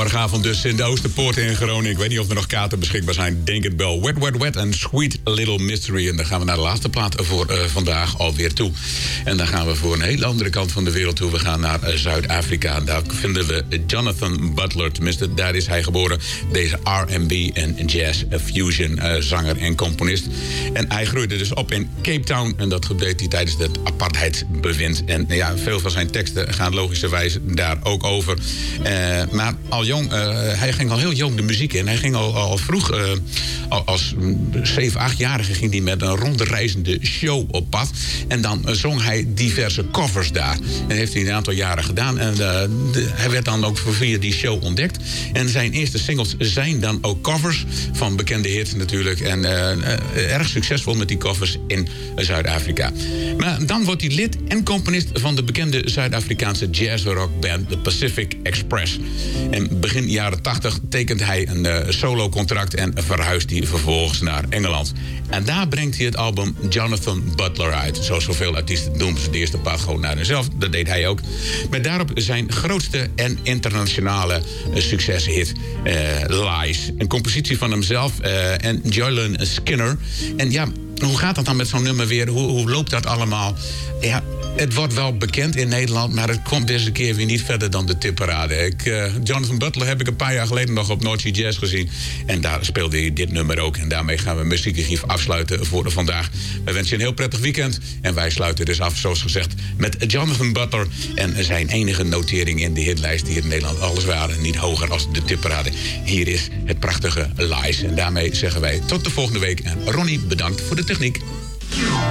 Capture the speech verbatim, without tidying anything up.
Morgenavond dus in de Oosterpoort in Groningen. Ik weet niet of er nog kaarten beschikbaar zijn. Denk het wel. Wet, Wet, Wet en Sweet Little Mystery. En dan gaan we naar de laatste plaat voor uh, vandaag alweer toe. En dan gaan we voor een hele andere kant van de wereld toe. We gaan naar uh, Zuid-Afrika. Daar vinden we Jonathan Butler. Tenminste, daar is hij geboren. Deze R en B en jazz fusion uh, zanger en componist. En hij groeide dus op in Cape Town. En dat deed hij tijdens het apartheidsbewind. En ja, veel van zijn teksten gaan logischerwijs daar ook over. Uh, maar al jong, uh, hij ging al heel jong de muziek in. Hij ging al, al vroeg, uh, al, als zeven, achtjarige ging hij met een rondreizende show op pad. En dan uh, zong hij diverse covers daar. En heeft hij een aantal jaren gedaan. En uh, de, hij werd dan ook via die show ontdekt. En zijn eerste singles zijn dan ook covers van bekende hits natuurlijk. En uh, uh, erg succesvol met die covers in uh, Zuid-Afrika. Maar dan wordt hij lid en componist van de bekende Zuid-Afrikaanse jazz-rockband The Pacific Express. En begin jaren tachtig tekent hij een uh, solo-contract en verhuist hij vervolgens naar Engeland. En daar brengt hij het album Jonathan Butler uit. Zoals zoveel artiesten doen ze de eerste plaat gewoon naar zichzelf. Dat deed hij ook. Met daarop zijn grootste en internationale uh, succeshit uh, Lies. Een compositie van hemzelf uh, en Jolyn Skinner. En ja, hoe gaat dat dan met zo'n nummer weer? Hoe, hoe loopt dat allemaal? Ja, het wordt wel bekend in Nederland, maar het komt deze keer weer niet verder dan de tipparade. Ik, uh, Jonathan Butler heb ik een paar jaar geleden nog op North Sea Jazz gezien. En daar speelde hij dit nummer ook. En daarmee gaan we Muziekarchief afsluiten voor vandaag. We wensen je een heel prettig weekend. En wij sluiten dus af, zoals gezegd, met Jonathan Butler. En zijn enige notering in de hitlijst hier in Nederland. Alles waren niet hoger als de tipparade. Hier is het prachtige Lies. En daarmee zeggen wij tot de volgende week. En Ronnie, bedankt voor de techniek.